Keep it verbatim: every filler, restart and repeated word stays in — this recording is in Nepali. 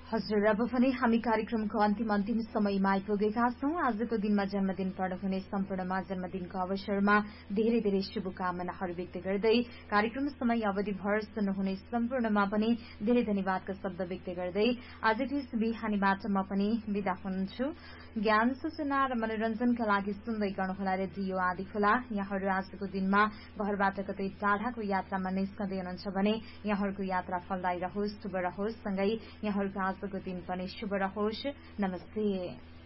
हजुर, अब भने हामी कार्यक्रमको अन्तिम अन्तिम समयमा आइपुगेका छौं। आजको दिनमा जन्मदिन पालन हुने सम्पूर्णमा जन्मदिनको अवसरमा धेरै धेरै शुभकामनाहरू व्यक्त गर्दै कार्यक्रम समय अवधिभर सुन्नुहुने सम्पूर्णमा पनि धेरै धन्यवादका शब्द व्यक्त गर्दै आजको यस बिहानीबाट म पनि विदा हुन्छु। ज्ञान सूचना र मनोरञ्जनका लागि सुन्दै गर्नुहोला रेडियो आदिखोला। यहाँहरू आजको दिनमा घरबाट कतै टाढाको यात्रामा निस्कँदै हुनुहुन्छ भने यहाँहरूको यात्रा फलदायी रहोस्, शुभ रहोस्, सँगै यहाँहरूको आजको दिन पनि शुभ रहोस्। नमस्ते।